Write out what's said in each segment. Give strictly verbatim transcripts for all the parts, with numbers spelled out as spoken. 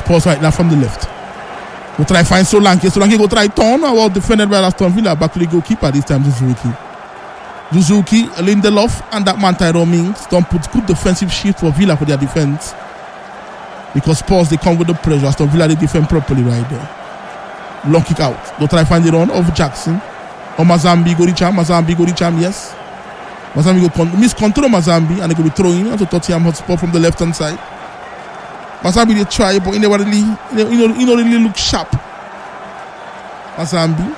Spurs right now from the left. Go try find Solanke. Solanke go try turn. Well defended by Aston Villa. Back to the goalkeeper this time, Suzuki. Suzuki, Lindelof, and that man Tyrone Mings don't put good defensive shift for Villa for their defense. Because Spurs, they come with the pressure. Aston Villa, they defend properly right there. Long kick out. Go try find the run of Jackson. Or Mazambi go reach him. Mazambi go reach him, yes. Mazambi go con- miscontrol Mazambi and they go be throwing into Tottenham Hotspur from the left hand side. Mazambi they try, but he never really, he never, he never really look sharp. Mazambi.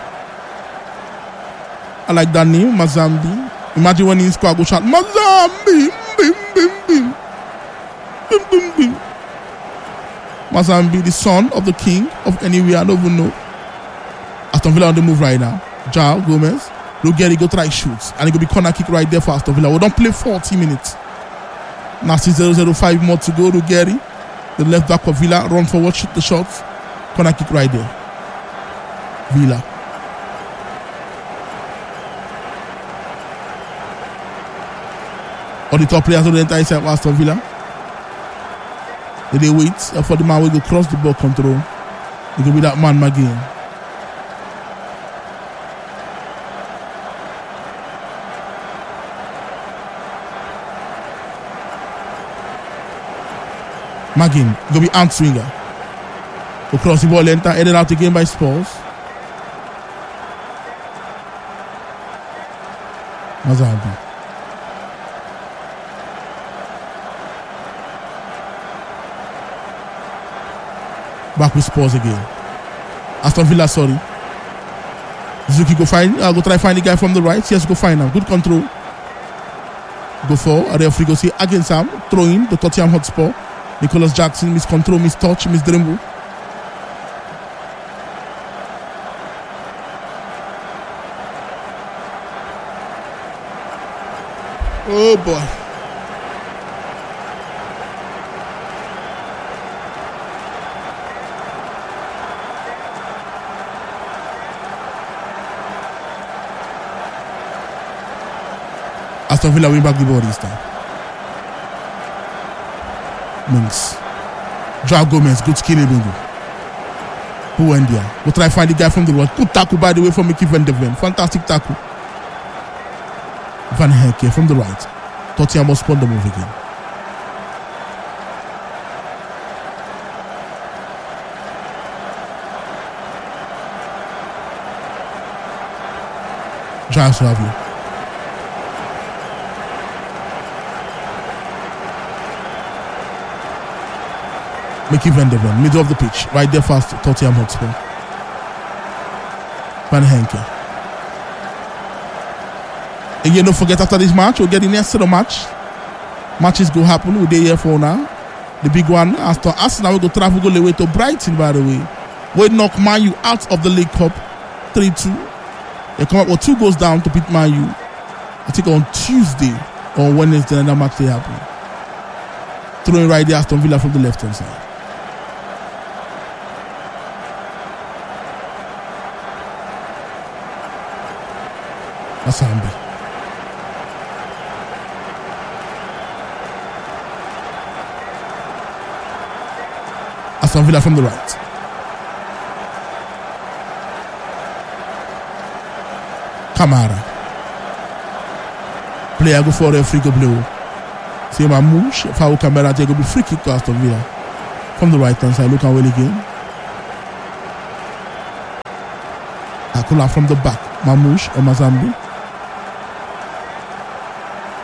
I like that name, Mazambi. Imagine when he score, go shout, Mazambi! Bim, bim, bim. Bim, bim, bim. Mazambi, the son of the king of anywhere, I don't even know. Aston Villa on the move right now. Joao Gomez. Ruggieri go try shoots. And it will be corner kick right there for Aston Villa. We don't play forty minutes. Now see zero zero five more to go. Ruggieri, the left back of Villa, run forward, shoot the shots. Corner kick right there. Villa. All the top players on the entire side of Aston Villa. They, they wait for the man who will cross the ball control. It will be that man again. Magin, going to be Ant Swinger. Will cross the ball, enter, headed out again by Spurs. Mazambi. Back with Spurs again. Aston Villa, sorry. Zuki go find, uh, go try find the guy from the right. Yes, go find him. Good control. Go for a referee. Go see against Sam. Throw in the Tottenham Hotspur. Nicholas Jackson, miscontrol, mistouch, misdribble. Oh boy. Aston Villa win back the ball this time. Mings. Joao Gomez, good skill bingo. Buendia. We'll try find the guy from the road. Good tackle by the way from Mickey Van de Ven. Fantastic tackle. Van Hecke from the right. Tottenham must spawn the move again. Joao Suavio. Mickey Van de Ven, middle of the pitch, right there fast, Tottenham Hotspur. Van Henke. Again, don't forget after this match, we'll get the next set of match. Matches go happen, we're there for now. The big one, after Arsenal, we go travel go away to Brighton, by the way. We knock Man U out of the League Cup, three two. They come up with two goals down to beat Man U. I think on Tuesday or Wednesday, and that match they happen. Throwing right there, Aston Villa from the left hand side. Mazambi. Aston Villa from the right. Kamara. Player go for a free go blue. See Mamouche. Foul Kamara take a free kick to Aston Villa. From the right hand side. Look at well again. Akula from the back. Mamouche or Mazambi.